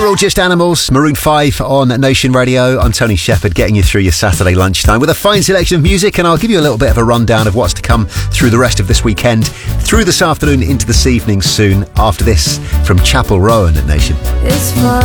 We're all just animals. Maroon 5 on Nation Radio. I'm Tony Shepherd, getting you through your Saturday lunchtime with a fine selection of music, and I'll give you a little bit of a rundown of what's to come through the rest of this weekend, through this afternoon into this evening soon, after this from Chapel Rowan at Nation. It's fun.